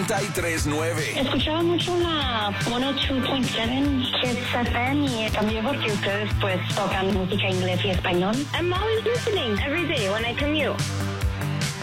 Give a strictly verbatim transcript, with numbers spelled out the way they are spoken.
noventa y tres nueve. Escuchaba mucho la ciento dos punto siete Kids F M y también porque ustedes pues tocan música inglés y español. I'm always listening every day when I commute.